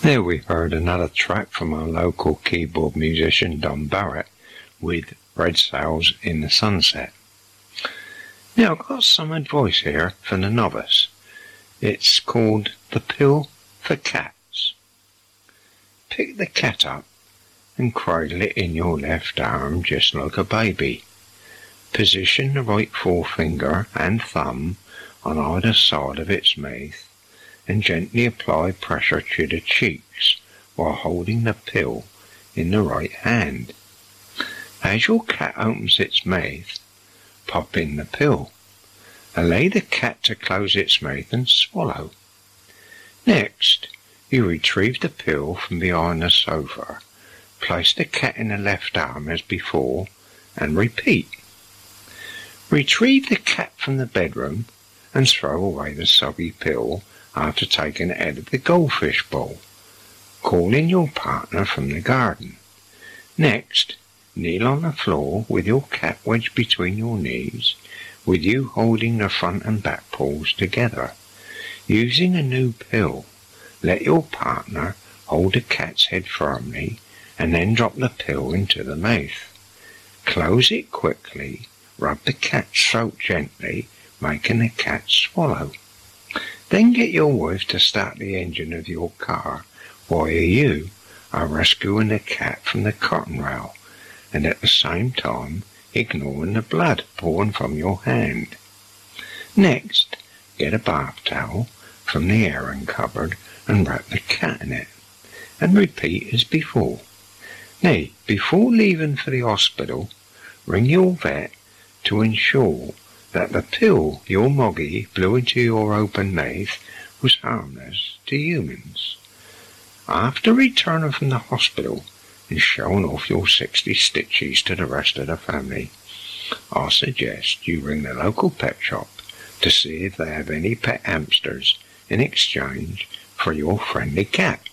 There we've heard another track from our local keyboard musician Don Barrett with Red Sails in the Sunset. Now I've got some advice here for the novice. It's called the pill for cats. Pick the cat up and cradle it in your left arm just like a baby. Position the right forefinger and thumb on either side of its mouth and gently apply pressure to the cheeks while holding the pill in the right hand. As your cat opens its mouth, pop in the pill. Allow the cat to close its mouth and swallow. Next, you retrieve the pill from behind the sofa, place the cat in the left arm as before, and repeat. Retrieve the cat from the bedroom and throw away the soggy pill after taking it out of the goldfish bowl. Call in your partner from the garden. Next, kneel on the floor with your cat wedged between your knees, with you holding the front and back paws together. Using a new pill, let your partner hold the cat's head firmly and then drop the pill into the mouth. Close it quickly, rub the cat's throat gently, making the cat swallow. Then get your wife to start the engine of your car while you are rescuing the cat from the cotton rail and at the same time ignoring the blood pouring from your hand. Next, get a bath towel from the airing cupboard and wrap the cat in it, and repeat as before. Now, before leaving for the hospital, ring your vet to ensure that the pill your moggy blew into your open mouth was harmless to humans. After returning from the hospital and showing off your 60 stitches to the rest of the family, I suggest you ring the local pet shop to see if they have any pet hamsters in exchange for your friendly cat.